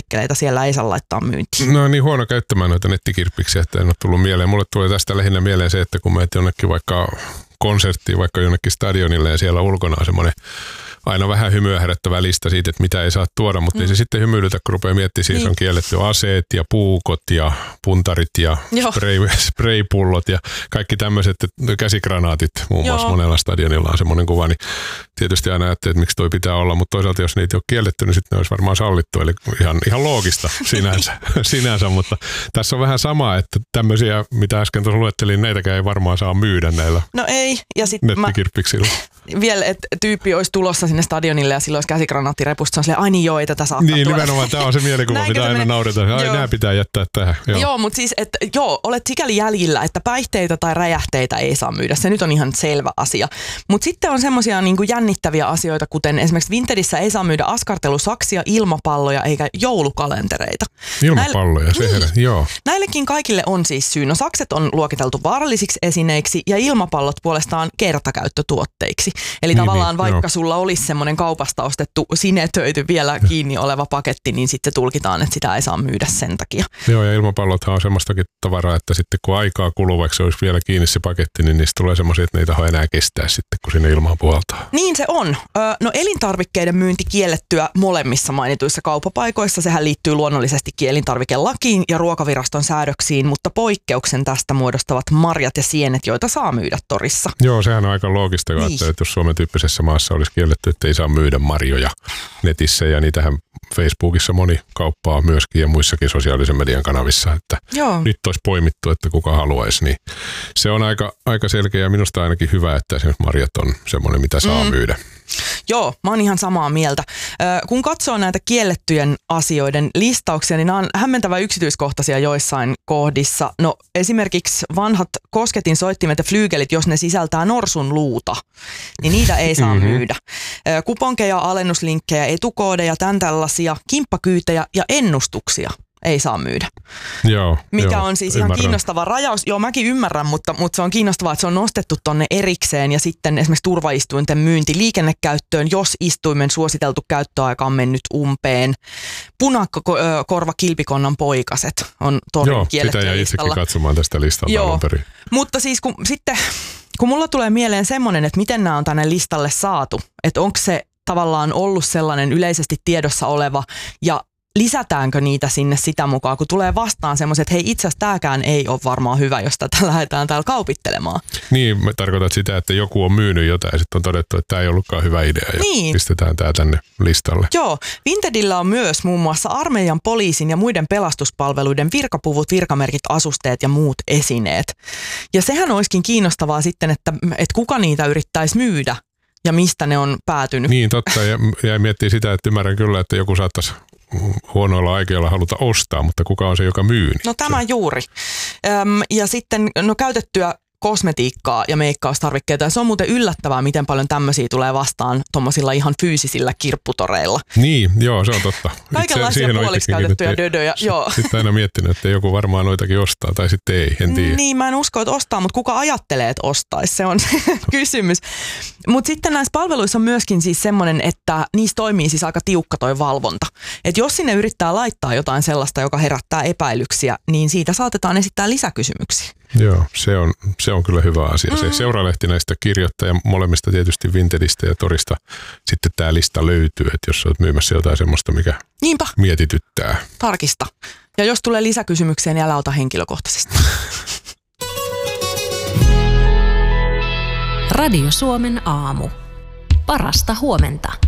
artikkeleita siellä ei saa laittaa myyntiin. No niin huono käyttämään noita nettikirppiksiä, että en ole tullut mieleen. Mulle tulee tästä lähinnä mieleen se, että kun menet jonnekin vaikka konserttiin, vaikka jonnekin stadionille ja siellä ulkona on semmoinen aina vähän hymyä herättävä lista siitä, että mitä ei saa tuoda, mutta ei se sitten hymyilytä, kun rupeaa miettimään, siis on kielletty aseet ja puukot ja puntarit ja spraypullot ja kaikki tämmöiset käsikranaatit, muun muassa monella stadionilla on semmoinen kuva, niin tietysti aina ajattelee, että miksi toi pitää olla, mutta toisaalta jos niitä ei ole kielletty, niin sitten ne olisi varmaan sallittu, eli ihan loogista sinänsä, mutta tässä on vähän sama, että tämmöisiä, mitä äsken tuossa luettelin, näitäkään ei varmaan saa myydä näillä nettikirppiksillä. Vielä, että tyyppi olisi tulossa sinne stadionille ja silloin olisi käsikranaattirepusta, se on silleen, ai niin joo, ei tätä saa tuoda. Nimenomaan, tämä on se mielikuva, mitä aina nauretaan. Ai nämä pitää jättää tähän. Joo, mutta siis, että olet sikäli jäljillä, että päihteitä tai räjähteitä ei saa myydä. Se nyt on ihan selvä asia. Mutta sitten on semmoisia niinku jännittäviä asioita, kuten esimerkiksi Vintedissä ei saa myydä askartelusaksia, ilmapalloja eikä joulukalentereita. Ilmapalloja, joo. Näillekin kaikille on siis syy. No sakset on luokiteltu vaarallisiksi esineiksi ja ilmapallot puolestaan kertakäyttötuotteiksi. Eli tavallaan vaikka sulla olisi semmoinen kaupasta ostettu sinetöity vielä kiinni oleva paketti, niin sitten se tulkitaan, että sitä ei saa myydä sen takia. Joo, ja ilmapallothan on semmoistakin tavaraa, että sitten kun aikaa kuluu, vaikka se olisi vielä kiinni se paketti, niin niistä tulee semmoisia, että ne ei taho enää kestää sitten, kun sinne ilmaan puhaltaa. Niin se on. No elintarvikkeiden myynti kiellettyä molemmissa mainituissa kauppapaikoissa. Sehän liittyy luonnollisesti elintarvikelakiin ja ruokaviraston säädöksiin, mutta poikkeuksen tästä muodostavat marjat ja sienet, joita saa myydä torissa. Joo, sehän on aika loogista, että jos Suomen tyyppisessä maassa olisi kielletty, että ei saa myydä marjoja netissä ja niitähän Facebookissa moni kauppaa myöskin ja muissakin sosiaalisen median kanavissa, että nyt olisi poimittu, että kuka haluaisi, niin se on aika selkeä ja minusta ainakin hyvä, että esimerkiksi marjat on semmoinen, mitä saa myydä. Joo, mä oon ihan samaa mieltä. Kun katsoo näitä kiellettyjen asioiden listauksia, niin nämä on hämmentävän yksityiskohtaisia joissain kohdissa. No esimerkiksi vanhat kosketin soittimet ja flyygelit, jos ne sisältää norsun luuta, niin niitä ei saa myydä. Kuponkeja, alennuslinkkejä, etukoodeja, tämän tällaisia, kimppakyytejä ja ennustuksia ei saa myydä. Mikä on siis ihan kiinnostava rajaus. Joo, mäkin ymmärrän, mutta se on kiinnostavaa, että se on nostettu tonne erikseen ja sitten esimerkiksi turvaistuinten myynti liikennekäyttöön, jos istuimen suositeltu käyttöaika on mennyt umpeen. Punakkorva kilpikonnan poikaset on torin kiellettyä pitää itsekin katsomaan tästä listalta alun perin. Mutta siis kun mulla tulee mieleen semmoinen, että miten nämä on tänne listalle saatu, että onko se tavallaan ollut sellainen yleisesti tiedossa oleva ja lisätäänkö niitä sinne sitä mukaan, kun tulee vastaan semmoiset, että hei itse asiassa tämäkään ei ole varmaan hyvä, jos tätä lähdetään täällä kaupittelemaan. Niin, me tarkoitat sitä, että joku on myynyt jotain ja sitten on todettu, että tämä ei ollutkaan hyvä idea ja pistetään tämä tänne listalle. Joo, Vintedillä on myös muun muassa armeijan, poliisin ja muiden pelastuspalveluiden virkapuvut, virkamerkit, asusteet ja muut esineet. Ja sehän olisikin kiinnostavaa sitten, että kuka niitä yrittäisi myydä ja mistä ne on päätynyt. Niin, totta. Ja miettii sitä, että ymmärrän kyllä, että joku saattaisi huonoilla aikeilla haluta ostaa, mutta kuka on se, joka myy? No tämä juuri. Ja sitten käytettyä kosmetiikkaa ja meikkaustarvikkeita. Ja se on muuten yllättävää, miten paljon tämmöisiä tulee vastaan tuommoisilla ihan fyysisillä kirpputoreilla. Niin, joo, se on totta. Kaikenlaisia puoliksi käytettyjä dödöjä. Sitten aina miettinyt, että joku varmaan noitakin ostaa tai sitten ei, en tiedä. Niin, mä en usko, että ostaa, mutta kuka ajattelee, että ostaisi, se on se kysymys. Mutta sitten näissä palveluissa on myöskin siis semmoinen, että niissä toimii siis aika tiukka toi valvonta. Että jos sinne yrittää laittaa jotain sellaista, joka herättää epäilyksiä, niin siitä saatetaan esittää lisäkysymyksiä. Joo, se on kyllä hyvä asia. Se Seuralehti näistä kirjoittaa ja molemmista tietysti Vintedistä ja Torista sitten tämä lista löytyy, että jos olet myymässä jotain semmoista, mikä mietityttää. Tarkista. Ja jos tulee lisäkysymyksiä, niin älä ota henkilökohtaisesti. Radio Suomen aamu. Parasta huomenta.